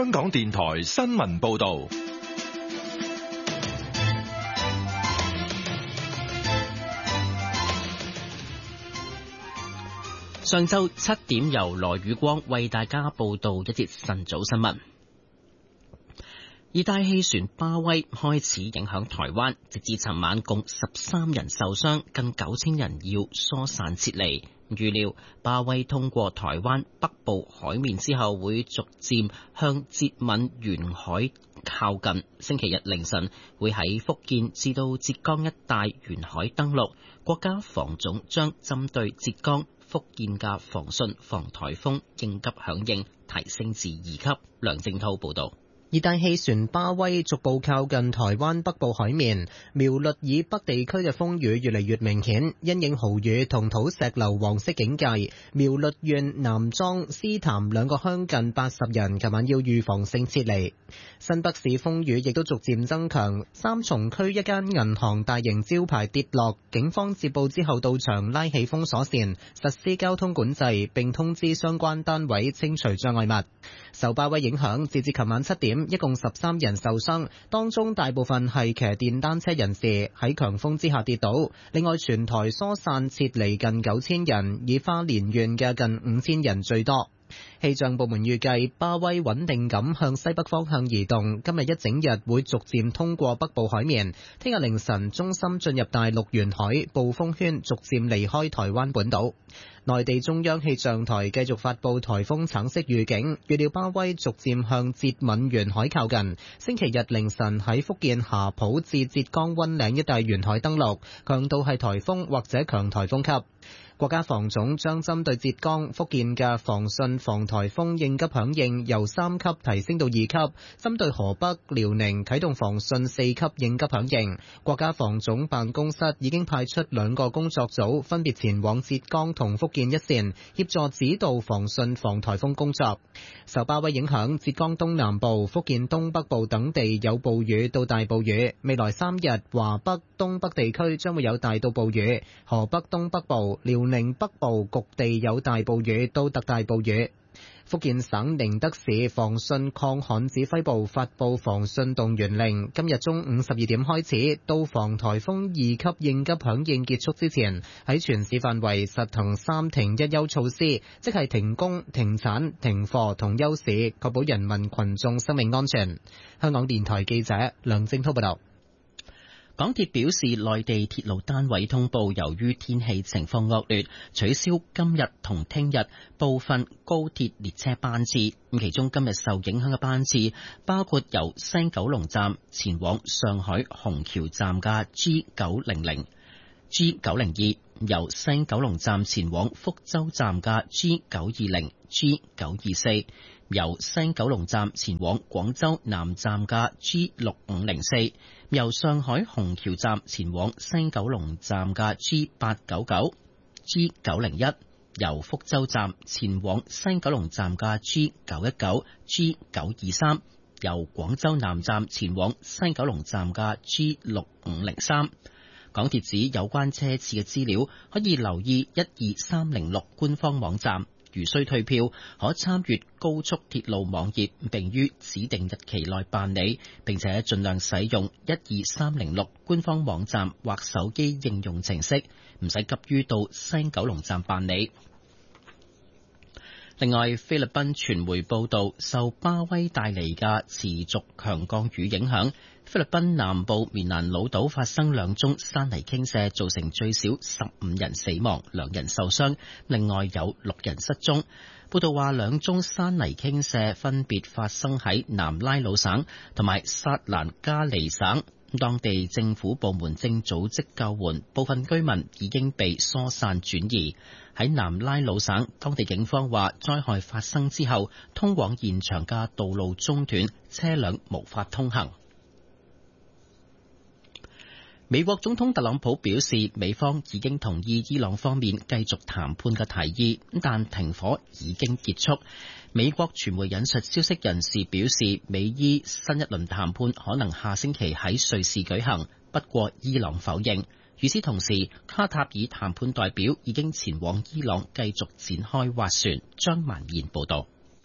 香港電台新聞報道。 上晝7點，由羅宇光為大家報道一節晨早新聞。熱帶氣旋巴威開始影響台灣，直至尋晚共13人受傷，近9000人要疏散撤離。預料巴威通過台灣北部海面之後，會逐漸向接吻沿海靠近。星期日凌晨會喺福建至到浙江一帶沿海登陸。國家防總將針對浙江、福建嘅防汛防颱風應急響應提升至2級。梁正濤報道。 熱帶氣旋巴威逐步靠近台灣北部海面，苗栗以北地區嘅風雨越嚟越明顯，因應豪雨同土石流黃色警戒，苗栗縣南莊、獅潭兩個鄉近80人琴晚要預防性撤離。新北市風雨亦都逐漸增強，三重區一間銀行大型招牌跌落，警方接報之後到場拉起封鎖線，實施交通管制，並通知相關單位清除障礙物。受巴威影響，截至琴晚7點，一共13人受傷，當中大部分係騎電單車人士，喺強風之下跌倒。另外，全台疏散撤離近9000人，以花蓮縣嘅近5000人最多。氣象部門預計巴威穩定咁向西北方向移動，今日一整日會逐漸通過北部海面。聽日凌晨中心進入大陸沿海，暴風圈逐漸離開台灣本島。內地中央氣象台繼續發布颱風橙色預警，預料巴威逐漸向接吻沿海靠近。星期日凌晨喺福建霞浦至浙江溫嶺一帶沿海登陸，強度係颱風或者強颱風級。國家防總將針對浙江、福建嘅防汛防颱風應急響應由3級提升到2級，針對河北、遼寧啟動防汛4級應急響應。國家防總辦公室已經派出2個工作組，分別前往浙江同福建一線，協助指導防汛防颱風工作。受巴威影響，浙江東南部、福建東北部等地有暴雨到大暴雨。未來3日，華北、東北地區將會有大到暴雨，河北東北部、遼寧北部局地有大暴雨到特大暴雨。福建省寧德市防汛抗旱指揮部發布防汛動員令，今日中午12點開始，到防颱風2級應急響應結束之前，喺全市範圍實行3停1休措施，即係停工、停產、停課同休市，確保人民群眾生命安全。香港電台記者梁正濤報道。 港鐵表示，內地鐵路單位通報，由於天氣情況惡劣，取消今日同聽日部分高鐵列車班次。其中今日受影響嘅班次包括由西九龍站前往上海虹橋站嘅 G900、G902， 由西九龍站前往福州站嘅 G920、G924，由西九龍站前往廣州南站嘅 G6504， 由上海虹橋站前往西九龍站嘅 G899、G901， 由福州站前往西九龍站嘅 G919、G923， 由廣州南站前往西九龍站嘅 G6503。港鐵指有關車次嘅資料可以留意12306官方網站，如需退票，可參閱高速鐵路網頁，並於指定日期內辦理，並且盡量使用12306官方網站或手機應用程式，唔使急於到西九龍站辦理。另外，菲律賓傳媒報道，受巴威帶嚟嘅持續強降雨影響，菲律賓南部棉蘭老島發生2宗山泥傾瀉，造成最少15人死亡，2人受傷，另外有6人失蹤。報道話，2宗山泥傾瀉分別發生喺南拉魯省同埋薩蘭加尼省，當地政府部門正組織救援，部分居民已經被疏散轉移。喺南拉魯省，當地警方話，災害發生之後，通往現場嘅道路中斷，車輛無法通行。美國總統特朗普表示，美方已經同意伊朗方面繼續談判嘅提議，但停火已經結束。美國傳媒引述消息人士表示，美伊新一輪談判可能下星期喺瑞士舉行，不過伊朗否認。與此同時，卡塔爾談判代表已經前往伊朗繼續展開斡旋。張曼燕報道。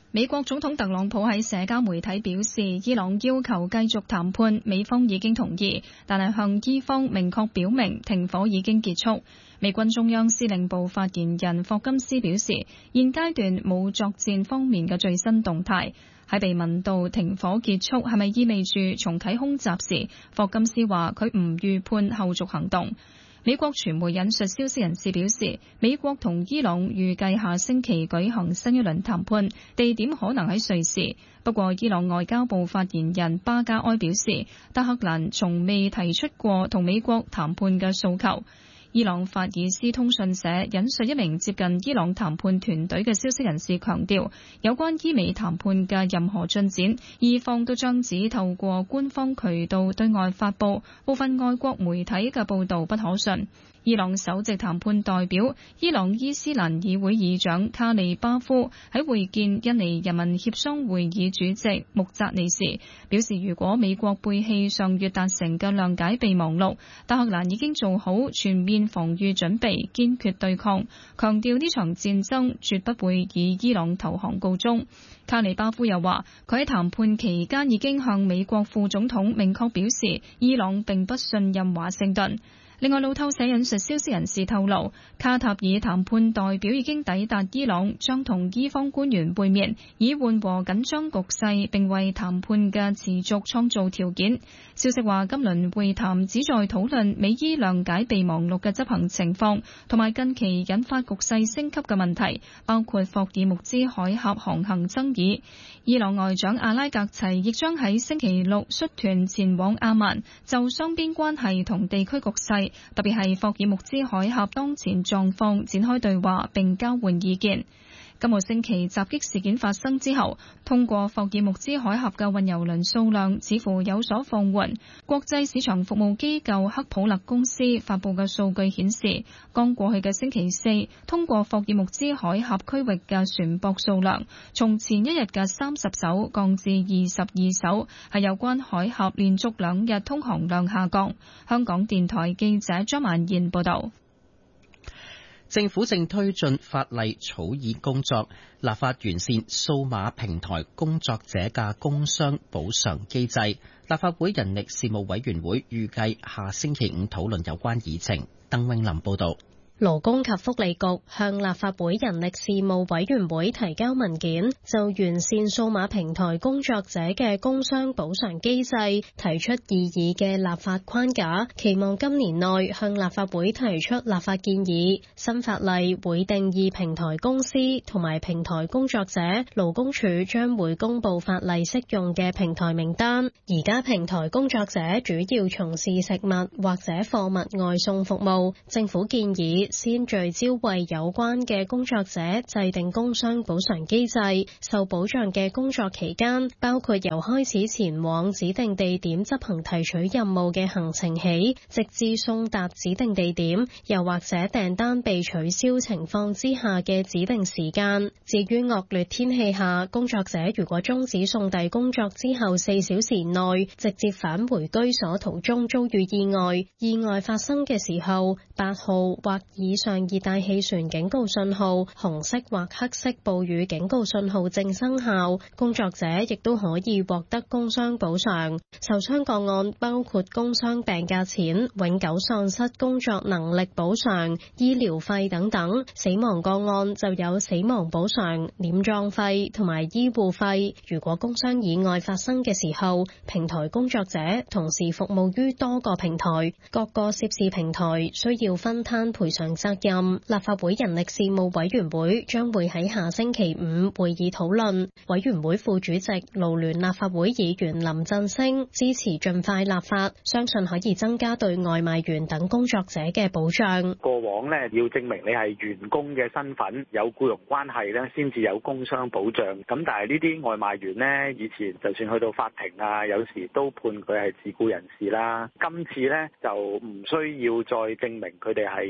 美國總統特朗普喺社交媒體表示，伊朗要求繼續談判，美方已經同意，但係向伊方明確表明停火已經結束。美軍中央司令部發言人霍金斯表示，現階段冇作戰方面嘅最新動態。喺被問到停火結束係咪意味住重啟空襲時，霍金斯話佢唔預判後續行動。美國傳媒引述消息人士表示，美國同伊朗預計下星期舉行新一輪談判，地點可能喺瑞士。不過，伊朗外交部發言人巴加埃表示，德黑蘭從未提出過同美國談判嘅訴求。伊朗法爾斯通訊社引述一名接近伊朗談判團隊嘅消息人士強調，有關伊美談判嘅任何進展，伊方都將只透過官方渠道對外發布，部分外國媒體嘅報導不可信。伊朗首席談判代表、伊朗伊斯蘭議會議長卡利巴夫喺會見印尼人民協商會議主席穆扎尼時表示，如果美國背棄上月達成嘅諒解備忘錄，德黑蘭已經做好全面防禦準備，堅決對抗，強調呢場戰爭絕不會以伊朗投降告終。卡利巴夫又話，佢喺談判期間已經向美國副總統明確表示，伊朗並不信任華盛頓。另外，路透社引述消息人士透露，卡塔爾談判代表已經抵達伊朗，將同伊方官員會面，以緩和緊張局勢並為談判嘅持續創造條件。消息話，今輪會談旨在討論美伊諒解備忘錄嘅執行情況，同埋近期引發局勢升級嘅問題，包括霍爾木茲海峽航行爭議。伊朗外長阿拉格齊亦將喺星期六率團前往阿曼，就雙邊關係同地區局勢，特別係霍爾木茲海峽當前狀況展開對話並交換意見。今個星期襲擊事件發生之後，通過霍爾木茲海峽嘅運油輪數量似乎有所放緩。國際市場服務機構克普勒公司發佈嘅數據顯示，剛過去嘅星期四，通過霍爾木茲海峽區域嘅船舶數量從前一日嘅30艘降至22艘，係有關海峽連續2日通航量下降。香港電台記者張曼燕報道。 政府正推進法例草擬工作，立法完善數碼平台工作者嘅工傷補償機制。立法會人力事務委員會預計下星期五討論有關議程。鄧永林報道。 勞工及福利局向立法會人力事務委員會提交文件，就完善數碼平台工作者嘅工傷補償機制提出異議嘅立法框架，期望今年內向立法會提出立法建議。新法例會定義平台公司同埋平台工作者，勞工處將會公布法例適用嘅平台名單。而家平台工作者主要從事食物或者貨物外送服務，政府建議先聚焦為有關嘅工作者制定工傷補償機制，受保障嘅工作期間，包括由開始前往指定地點執行提取任務嘅行程起，直至送達指定地點，又或者訂單被取消情況之下嘅指定時間。至於惡劣天氣下，工作者如果終止送遞工作之後4小時內直接返回居所途中遭遇意外，意外發生嘅時候，8號或以上熱帶氣旋警告信號、紅色或黑色暴雨警告信號正生效，工作者亦都可以獲得工傷補償。受傷個案包括工傷病假錢、永久喪失工作能力補償、醫療費等等。死亡個案就有死亡補償、殮葬費同埋醫護費。如果工傷意外發生嘅時候，平台工作者同時服務於多個平台，各個涉事平台需要分攤賠償責任。立法會人力事務委員會將會喺下星期五會議討論。委員會副主席勞聯立法會議員林振昇支持盡快立法，相信可以增加對外賣員等工作者嘅保障。 過往呢，要證明你係員工嘅身份，有僱傭關係呢，先至有工傷保障。咁但係呢啲外賣員呢，以前就算去到法庭啊，有時都判佢係自僱人士啦。今次呢，就唔需要再證明佢哋係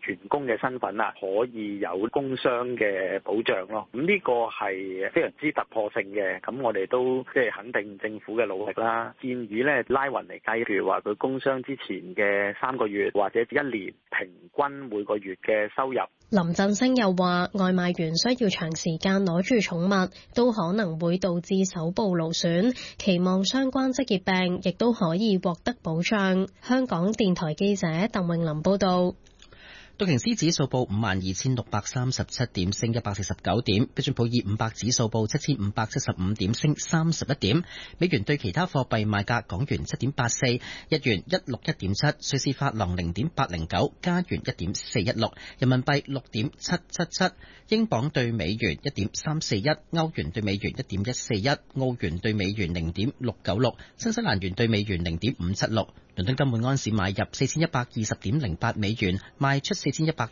員工嘅身份啊，可以有工傷嘅保障咯。咁呢個係非常之突破性嘅，咁我哋都即係肯定政府嘅努力啦。建議咧拉勻嚟計，譬如話佢工傷之前嘅3個月或者1年平均每個月嘅收入。 林振昇又話，外賣員需要長時間攞住寵物，都可能會導致手部勞損，期望相關職業病亦都可以獲得保障。香港電台記者鄧詠琳報道。 道瓊斯指數報52,637點，升149點；標準普爾500指數報7,575點，升31點。美元對其他貨幣賣價：港元7.84，日元161.7，瑞士法郎0.809，加元1.416，人民幣6.777，英鎊對美元1.341，歐元對美元1.141，澳元對美元0.696，新西蘭元對美元0.576。倫敦金每安士買入4120.08美元，賣出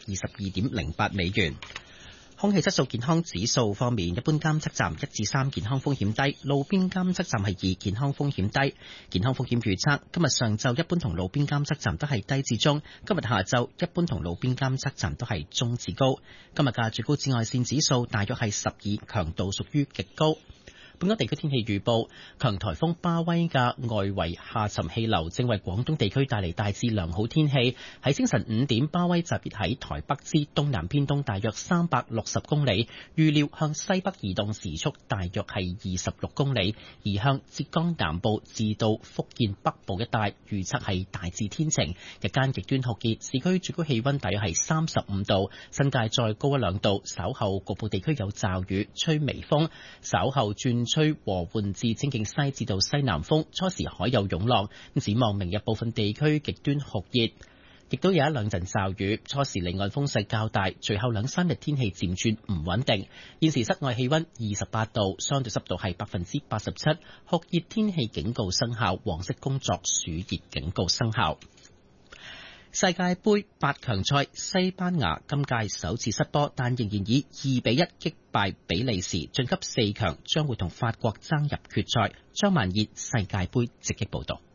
4122.08美元。空氣質素健康指數方面，一般監測站1至3健康風險低，路邊監測站係2健康風險低。健康風險預測今日上晝一般同路邊監測站都係低至中，今日下晝一般同路邊監測站都係中至高。今日嘅最高紫外線指數大約係12，強度屬於極高。本港地區天氣預報，強颱風巴威嘅外圍下沉氣流正為廣東地區帶嚟大致良好天氣。喺清晨5點，巴威集結喺台北之東南偏東大約360公里，預料向西北移動時速大約係26公里，移向浙江南部至到福建北部一帶，預測係大致天晴，日間極端酷熱，市區最高氣溫大約係35度，新界再高1、2度，稍後局部地區有驟雨，吹微風，稍後轉吹和緩至清勁西至到西南風，初時海有湧浪。展望明日部分地區極端酷熱，亦都有1、2陣驟雨，初時離岸風勢較大，隨後2、3日天氣漸轉唔穩定。現時室外氣溫28度，相對濕度係87%，酷熱天氣警告生效，黃色工作暑熱警告生效。世界盃8強賽，西班牙今屆首次失波，但仍然以2-1擊敗比利時晉級4強，將會同法國爭入決賽。張曼燕世界盃直擊報道。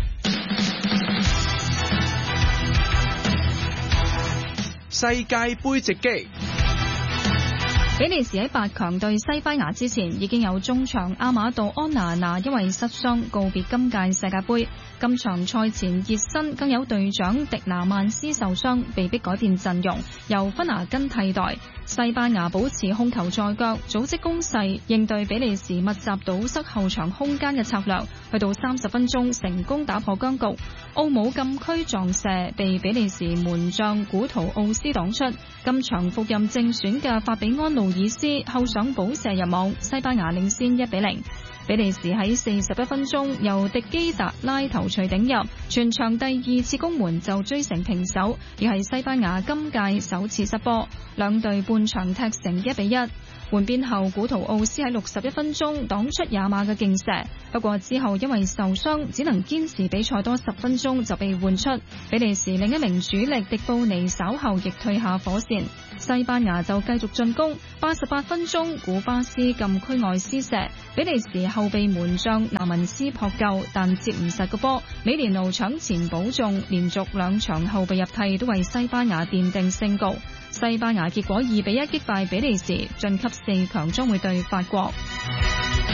世界盃直擊。 比利時喺8強對西班牙之前，已經有中場阿馬杜安拿拿因為失傷告別今屆世界盃。今場賽前熱身，更有隊長迪拿曼斯受傷，被迫改變陣容，由芬拿根替代。西班牙保持控球在腳，組織攻勢，應對比利時密集堵塞後場空間嘅策略，去到30分鐘成功打破僵局。奧姆禁區撞射被比利時門將古圖奧斯擋出。今場復任正選嘅法比安路爾斯後上補射入網，西班牙領先1-0。比利時喺41分鐘由迪基達拉頭槌頂入，全場第2次攻門就追成平手，亦係西班牙今屆首次失波。兩隊半場踢成1-1。換邊後，古圖奧斯喺61分鐘擋出亞馬嘅勁射，不過之後因為受傷，只能堅持比賽多10分鐘就被換出。比利時另一名主力迪布尼稍後亦退下火線，西班牙就繼續進攻。88分鐘，古巴斯禁區外施射，比利時後備門將納文斯撲救，但接唔實個波。美連奴搶前保中，連續2場後備入替都為西班牙奠定勝局。西班牙結果2-1擊敗比利時，晉級4強，將會對法國。